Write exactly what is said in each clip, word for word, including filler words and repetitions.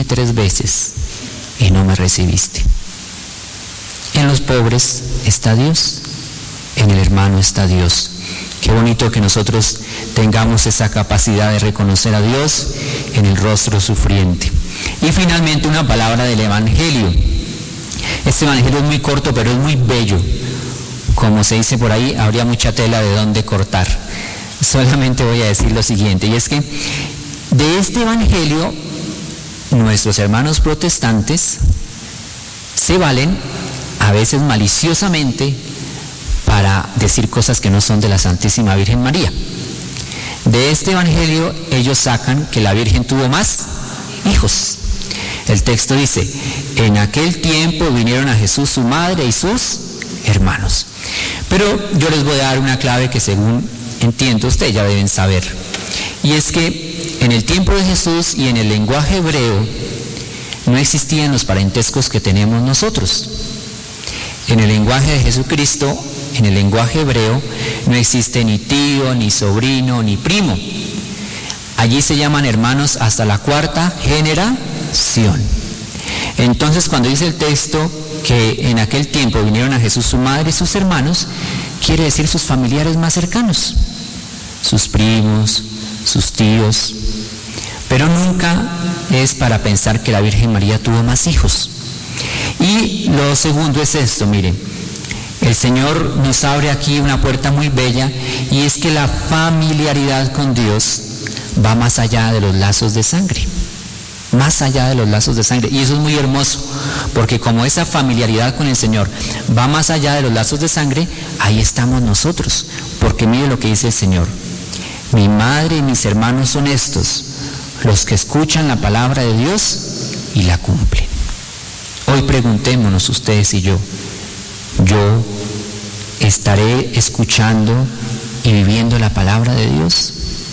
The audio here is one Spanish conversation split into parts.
tres veces y no me recibiste. En los pobres está Dios, en el hermano está Dios. Qué bonito que nosotros tengamos esa capacidad de reconocer a Dios en el rostro sufriente. Y finalmente una palabra del Evangelio. Este Evangelio es muy corto, pero es muy bello. Como se dice por ahí, habría mucha tela de dónde cortar. Solamente voy a decir lo siguiente, y es que de este Evangelio nuestros hermanos protestantes se valen a veces maliciosamente para decir cosas que no son de la Santísima Virgen María. De este Evangelio ellos sacan que la Virgen tuvo más hijos. El texto dice, en aquel tiempo vinieron a Jesús su madre y sus hermanos. Pero yo les voy a dar una clave que según entiendo ustedes ya deben saber. Y es que en el tiempo de Jesús y en el lenguaje hebreo no existían los parentescos que tenemos nosotros. En el lenguaje de Jesucristo, en el lenguaje hebreo, no existe ni tío, ni sobrino, ni primo. Allí se llaman hermanos hasta la cuarta generación. Entonces, cuando dice el texto que en aquel tiempo vinieron a Jesús su madre y sus hermanos, quiere decir sus familiares más cercanos, sus primos, sus tíos. Pero nunca es para pensar que la Virgen María tuvo más hijos. Y lo segundo es esto, miren, el Señor nos abre aquí una puerta muy bella, y es que la familiaridad con Dios va más allá de los lazos de sangre, más allá de los lazos de sangre, y eso es muy hermoso, porque como esa familiaridad con el Señor va más allá de los lazos de sangre, ahí estamos nosotros, porque mire lo que dice el Señor: mi madre y mis hermanos son estos, los que escuchan la palabra de Dios y la cumplen. Hoy preguntémonos ustedes y yo, ¿yo estaré escuchando y viviendo la palabra de Dios?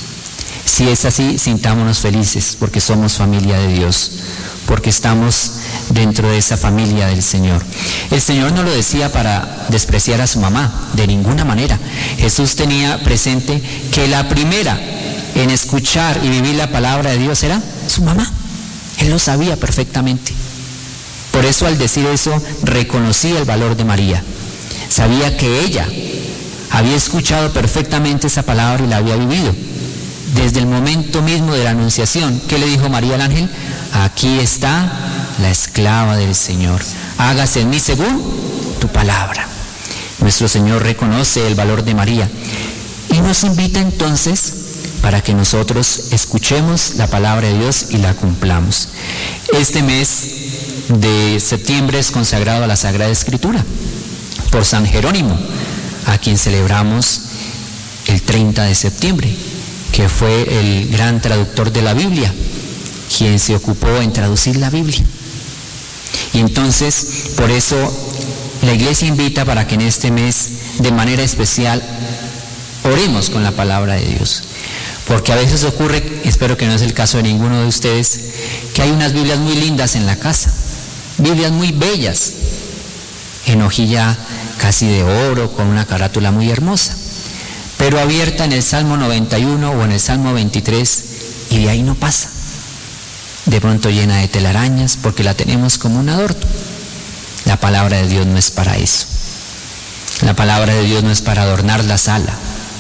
Si es así, sintámonos felices porque somos familia de Dios, porque estamos dentro de esa familia del Señor. El Señor no lo decía para despreciar a su mamá, de ninguna manera. Jesús tenía presente que la primera en escuchar y vivir la palabra de Dios era su mamá. Él lo sabía perfectamente. Por eso, al decir eso, reconocía el valor de María. Sabía que ella había escuchado perfectamente esa palabra y la había vivido. Desde el momento mismo de la anunciación, ¿qué le dijo María al ángel? Aquí está la esclava del Señor. Hágase en mí según tu palabra. Nuestro Señor reconoce el valor de María y nos invita entonces para que nosotros escuchemos la palabra de Dios y la cumplamos. Este mes de septiembre es consagrado a la Sagrada Escritura por San Jerónimo, a quien celebramos el treinta de septiembre, que fue el gran traductor de la Biblia, quien se ocupó en traducir la Biblia. Y entonces, por eso, la Iglesia invita para que en este mes, de manera especial, oremos con la palabra de Dios. Porque a veces ocurre, espero que no es el caso de ninguno de ustedes, que hay unas Biblias muy lindas en la casa, Biblias muy bellas, en hojilla casi de oro, con una carátula muy hermosa, pero abierta en el Salmo noventa y uno o en el Salmo veintitrés, y de ahí no pasa. De pronto llena de telarañas, porque la tenemos como un adorno. La palabra de Dios no es para eso. La palabra de Dios no es para adornar la sala.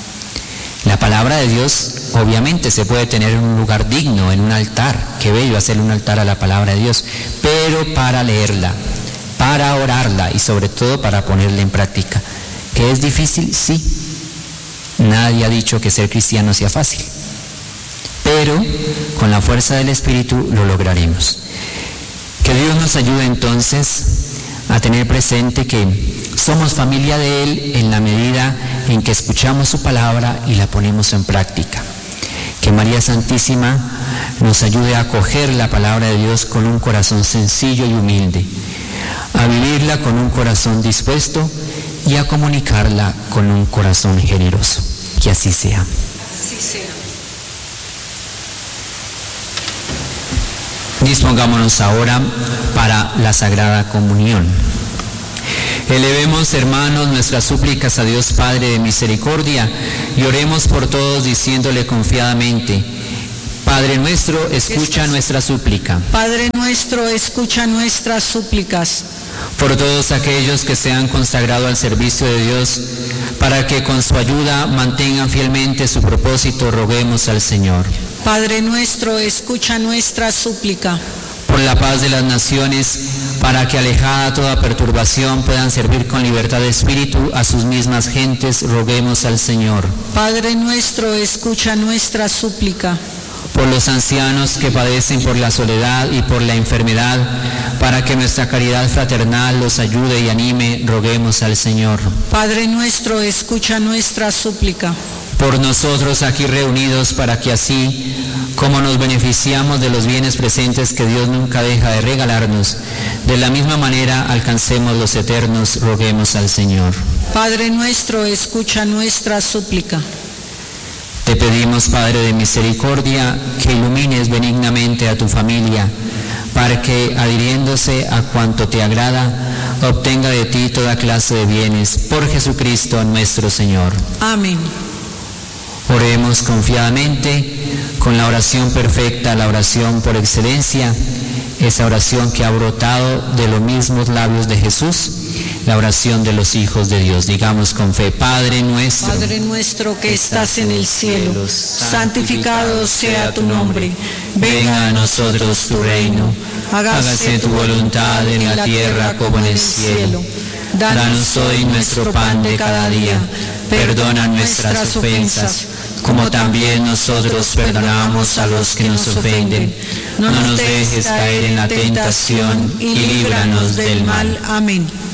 La palabra de Dios obviamente se puede tener en un lugar digno, en un altar. Qué bello hacerle un altar a la palabra de Dios, pero para leerla, para orarla y sobre todo para ponerla en práctica. ¿Que es difícil? Sí. Nadie ha dicho que ser cristiano sea fácil, pero con la fuerza del Espíritu lo lograremos. Que Dios nos ayude entonces a tener presente que somos familia de Él en la medida en que escuchamos su palabra y la ponemos en práctica. Que María Santísima nos ayude a acoger la palabra de Dios con un corazón sencillo y humilde, a vivirla con un corazón dispuesto y a comunicarla con un corazón generoso. Que así sea. Así sea. Dispongámonos ahora para la Sagrada Comunión. Elevemos, hermanos, nuestras súplicas a Dios Padre de misericordia y oremos por todos diciéndole confiadamente: Padre nuestro, escucha nuestra súplica. Padre nuestro, escucha nuestras súplicas. Por todos aquellos que se han consagrado al servicio de Dios, para que con su ayuda mantengan fielmente su propósito, roguemos al Señor. Padre nuestro, escucha nuestra súplica. Por la paz de las naciones, para que alejada toda perturbación puedan servir con libertad de espíritu a sus mismas gentes, roguemos al Señor. Padre nuestro, escucha nuestra súplica. Por los ancianos que padecen por la soledad y por la enfermedad, para que nuestra caridad fraternal los ayude y anime, roguemos al Señor. Padre nuestro, escucha nuestra súplica. Por nosotros aquí reunidos, para que así como nos beneficiamos de los bienes presentes que Dios nunca deja de regalarnos, de la misma manera alcancemos los eternos, roguemos al Señor. Padre nuestro, escucha nuestra súplica. Te pedimos, Padre de misericordia, que ilumines benignamente a tu familia, para que, adhiriéndose a cuanto te agrada, obtenga de ti toda clase de bienes, por Jesucristo nuestro Señor. Amén. Oremos confiadamente con la oración perfecta, la oración por excelencia, esa oración que ha brotado de los mismos labios de Jesús, la oración de los hijos de Dios. Digamos con fe: Padre nuestro, Padre nuestro que estás en el cielo, santificado sea tu nombre. Venga a nosotros tu reino, hágase tu voluntad en la tierra como en el cielo. Danos hoy nuestro pan de cada día, perdona nuestras ofensas, como también nosotros perdonamos a los que nos ofenden. No nos dejes caer en la tentación y líbranos del mal. Amén.